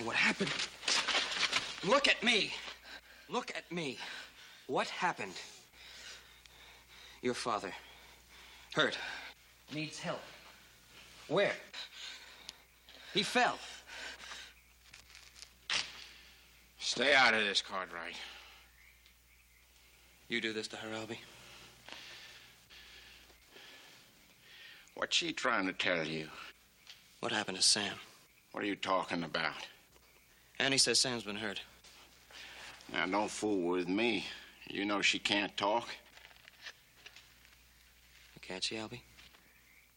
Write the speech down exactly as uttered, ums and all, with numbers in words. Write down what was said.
what happened. Look at me. Look at me. What happened? Your father. Hurt. Needs help. Where? He fell. Stay out of this, Cartwright. You do this to her, Albie? What's she trying to tell you? What happened to Sam? What are you talking about? Annie says Sam's been hurt. Now, don't fool with me. You know she can't talk. Can't she, Albie?